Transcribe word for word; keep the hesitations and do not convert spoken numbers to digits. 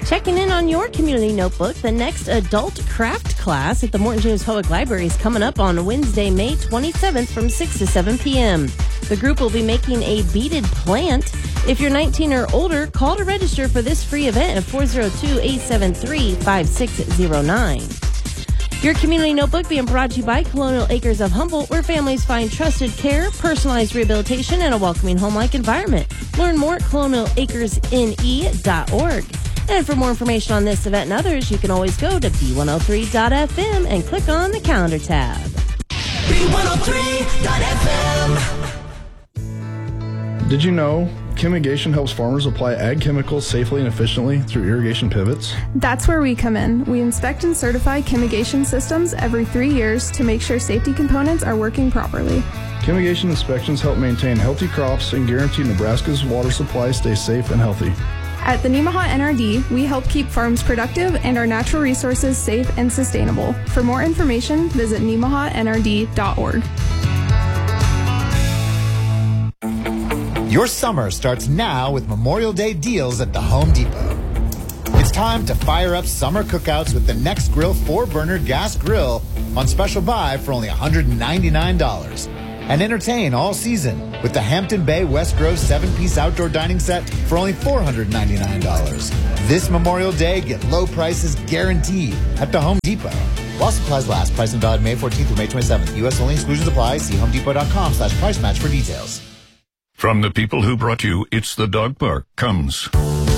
Checking in on your community notebook, the next adult craft class at the Morton James Public Library is coming up on Wednesday, May twenty-seventh from six to seven p.m. The group will be making a beaded plant. If you're nineteen or older, call to register for this free event at four oh two, eight seven three, five six oh nine. Your community notebook being brought to you by Colonial Acres of Humboldt, where families find trusted care, personalized rehabilitation, and a welcoming home-like environment. Learn more at colonial acres n e dot org. And for more information on this event and others, you can always go to b one oh three dot f m and click on the calendar tab. b one oh three dot f m. Did you know Chemigation helps farmers apply ag chemicals safely and efficiently through irrigation pivots? That's where we come in. We inspect and certify Chemigation systems every three years to make sure safety components are working properly. Chemigation inspections help maintain healthy crops and guarantee Nebraska's water supply stays safe and healthy. At the Nemaha N R D, we help keep farms productive and our natural resources safe and sustainable. For more information, visit nemaha n r d dot org. Your summer starts now with Memorial Day deals at the Home Depot. It's time to fire up summer cookouts with the Nextgrill four-burner gas grill on special buy for only one hundred ninety-nine dollars. And entertain all season with the Hampton Bay West Grove seven-piece outdoor dining set for only four hundred ninety-nine dollars. This Memorial Day, get low prices guaranteed at the Home Depot. While supplies last, price and valid May fourteenth through May twenty-seventh. U S only, exclusions apply. See homedepot dot com slash price match for details. From the people who brought you It's the Dog Park comes